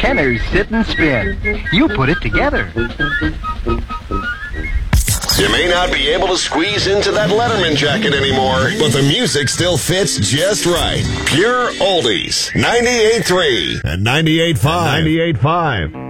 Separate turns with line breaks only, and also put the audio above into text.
Kenner's Sit and Spin. You put it together.
You may not be able to squeeze into that Letterman jacket anymore, but the music still fits just right. Pure Oldies. 98.3
and 98.5.